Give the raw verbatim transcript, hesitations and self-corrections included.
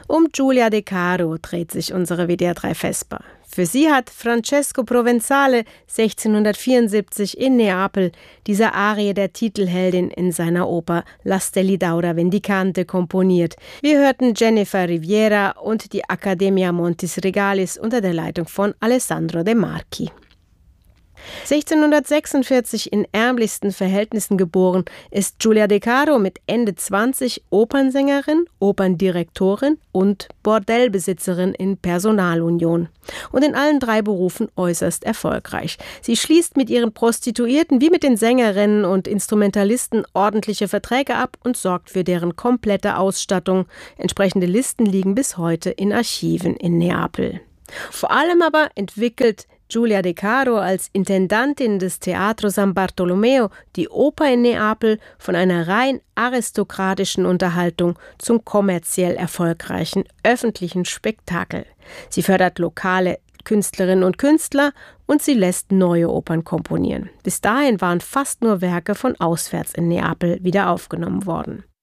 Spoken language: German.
Um Giulia De Caro dreht sich unsere W D R drei Vesper. Für sie hat Francesco Provenzale sechzehnhundertvierundsiebzig in Neapel diese Arie der Titelheldin in seiner Oper La Stellidauda Vendicante komponiert. Wir hörten Jennifer Riviera und die Accademia Montis Regalis unter der Leitung von Alessandro De Marchi. sechzehnhundertsechsundvierzig in ärmlichsten Verhältnissen geboren, ist Giulia De Caro mit Ende zwanzig Opernsängerin, Operndirektorin und Bordellbesitzerin in Personalunion. Und in allen drei Berufen äußerst erfolgreich. Sie schließt mit ihren Prostituierten wie mit den Sängerinnen und Instrumentalisten ordentliche Verträge ab und sorgt für deren komplette Ausstattung. Entsprechende Listen liegen bis heute in Archiven in Neapel. Vor allem aber entwickelt Giulia De Caro als Intendantin des Teatro San Bartolomeo die Oper in Neapel von einer rein aristokratischen Unterhaltung zum kommerziell erfolgreichen öffentlichen Spektakel. Sie fördert lokale Künstlerinnen und Künstler und sie lässt neue Opern komponieren. Bis dahin waren fast nur Werke von auswärts in Neapel wieder aufgenommen worden.